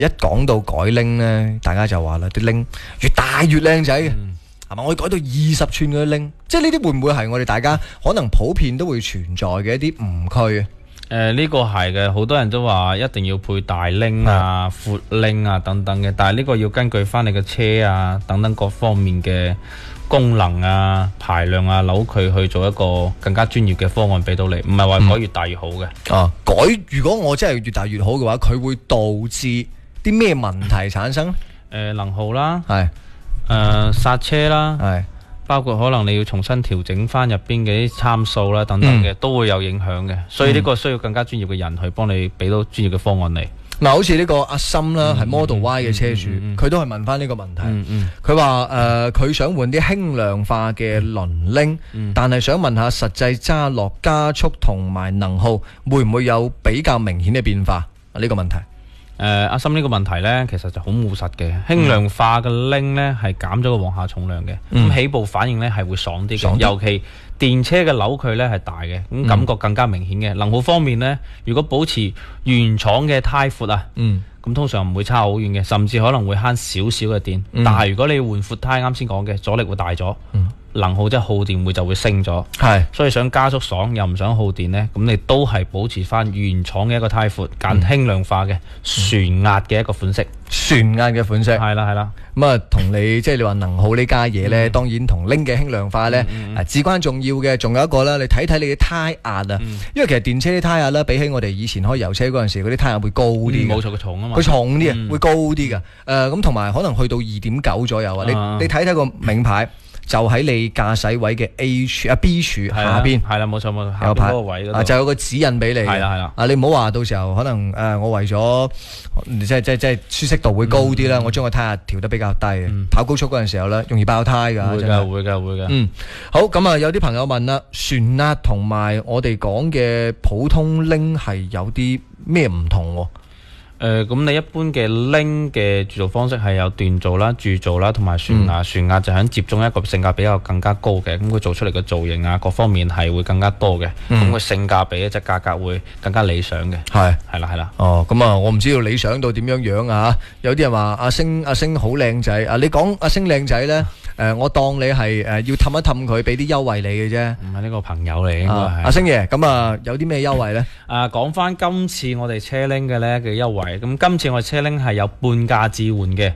一講到改鈴咧，大家就話啦，啲鈴越大越靚仔嘅，係嘛？我要改到20寸嘅鈴，即係呢啲會唔會係我哋大家可能普遍都會存在嘅一啲誤區啊？ 呢個係嘅，好多人都話一定要配大鈴啊、闊鈴啊等等嘅，但係呢個要根據翻你嘅車啊等等各方面嘅功能啊、排量啊、扭佢去做一個更加專業嘅方案俾到你，唔係話改越大越好嘅。 如果我真係越大越好嘅話，佢會導致啲咩問題產生？ 能耗啦， 係剎車啦， 係。 包括可能你要重新調整翻入邊嘅啲參數啦，等等嘅，都會有影響嘅。所以呢個需要更加專業嘅人去幫你俾到專業嘅方案你。 嗱，好似呢個阿森啦，係 Model Y 嘅車主，佢都係問翻呢個問題。佢話佢想換啲輕量化嘅輪鈴，但係想問下實際揸落加速同埋能耗會唔會有比較明顯嘅變化？呢個問題。 阿森呢個問題呢，其實就好務實嘅。輕量化嘅鈴呢係減咗個往下重量嘅，咁起步反應呢係會爽啲嘅。尤其電車嘅扭距呢係大嘅，咁感覺更加明顯嘅。能耗方面呢，如果保持原廠嘅胎闊啊，咁通常唔會差好遠嘅，甚至可能會慳少少嘅電。但係如果你換闊胎，啱先講嘅阻力會大咗。能耗即係耗電就會升咗，所以想加速爽又唔想耗電呢，咁你都係保持翻原廠嘅一個胎闊，揀輕量化嘅旋壓嘅一個款式。 旋壓嘅款式係啦。 咁啊，同你即係你話能耗呢家嘢呢，當然同拎嘅輕量化呢，至關重要嘅。仲有一個啦，你睇睇你嘅胎壓啊，因為其實電車啲胎壓呢，比起我哋以前開油車嗰陣時，嗰啲胎壓會高啲。 冇錯，佢重啊嘛。 佢重啲啊，會高啲噶。咁同埋可能去到2.9左右啊。你睇睇個名牌。就喺你駕駛位嘅 B 柱下邊，係啦，冇錯，有牌嗰個位嗰度就有個指引俾你。係啦。你唔好話到時候可能我為咗即係舒適度會高啲啦，我將個胎壓調得比較低，跑高速嗰陣時候咧，容易爆胎㗎。會㗎。好，咁啊，有啲朋友問啦，旋壓同埋我哋講嘅普通鈴係有啲咩唔同？ 咁你一般嘅鈴嘅鑄造方式係有鍛造啦、鑄造啦，同埋旋壓。旋壓就響接中一個性價比較更加高嘅，咁佢做出嚟嘅造型啊，各方面係會更加多嘅，咁佢性價比隻價格會更加理想嘅。係啦。 咁啊，我唔知道理想到點樣啊？有啲人話阿星好靚仔啊！你講阿星靚仔咧，我當你係要氹一氹佢，俾啲優惠你嘅啫。 唔係呢個朋友嚟，應該係阿星爺。咁啊，有啲咩優惠咧？ 講翻今次我哋車鈴嘅咧嘅優惠。咁今次我哋車鈴係有半價置換嘅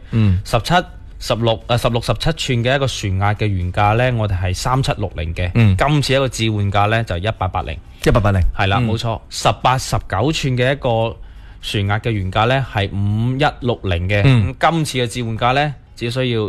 ，17、16、16、17寸嘅一個旋壓嘅原價呢，我哋係3760嘅。今次一個置換價呢，就1880，係啦，冇錯。18、19寸嘅一個旋壓嘅原價呢，係5160嘅。咁今次嘅置換價呢，只需要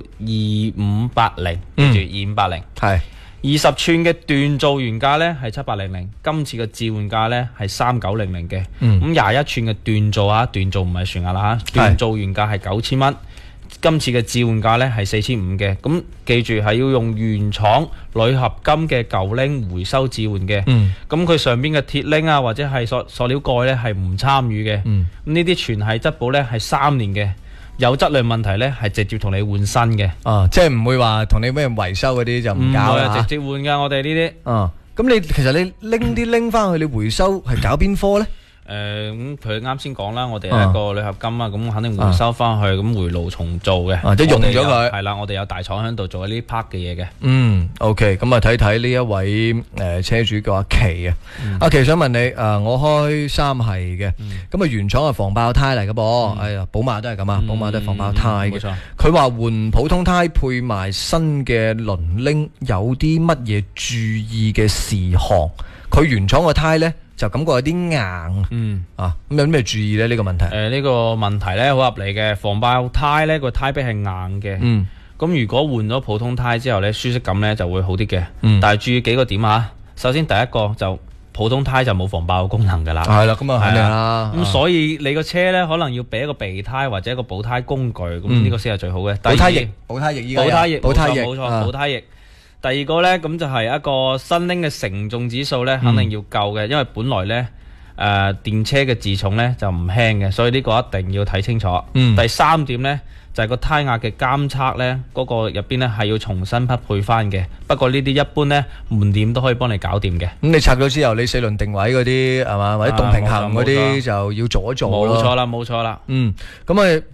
2580，記住2580。係。20寸嘅鍛造原價呢係7800，今次嘅置換價呢係3900嘅。咁21寸嘅鍛造啊，鍛造唔係旋壓啦嚇，鍛造原價係9000蚊，今次嘅置換價呢係4500嘅。咁記住係要用原廠鋁合金嘅舊鈴回收置換嘅。咁佢上邊嘅鐵鈴啊或者係塑料蓋呢係唔參與嘅。咁呢啲全係質保呢係3年嘅。有質量問題呢，係直接同你換新嘅。即係唔會話同你咩維修嗰啲就唔搞啦，直接換噶。我哋呢啲。咁其實你拎翻去你回收係搞邊科呢？咁佢啱先講啦，我哋係一個鋁合金啊，咁肯定回收翻去，咁回爐重做嘅，即係用咗佢。係啦，我哋有大廠喺度做呢 part 嘅嘢嘅。OK， 咁啊睇睇呢一位車主叫阿琪啊。阿琪想問你，我開3系嘅，咁啊原廠係防爆胎嚟嘅噃。哎呀，寶馬都係咁啊，寶馬都係防爆胎嘅。冇錯。佢話換普通胎配埋新嘅輪鈴，有啲乜嘢注意嘅事項？佢原廠個胎呢，就感覺有啲硬，咁有啲咩注意呢？呢個問題？ 呢個問題呢，好合理嘅。防爆胎呢個胎壁係硬嘅，咁如果換咗普通胎之後呢，舒適感呢就會好啲嘅。但係注意幾個點啊。首先第一個就普通胎就冇防爆功能噶啦，係啦，咁啊肯定啦。咁所以你個車呢，可能要俾一個備胎或者一個補胎工具，咁呢個先係最好嘅。補胎液，冇錯，補胎液。第二個呢，咁就係一個新鈴嘅承重指數呢，肯定要夠嘅，因為本來呢， 電車嘅自重呢就唔輕嘅，所以呢個一定要睇清楚。第3點呢，就係個胎壓嘅監測呢，嗰個入邊呢係要重新匹配翻嘅。不過呢啲一般呢門店都可以幫你搞掂嘅。 咁你拆咗之後，你4輪定位嗰啲係嘛，或者動平衡嗰啲就要做一做咯。 冇錯啦。 咁啊。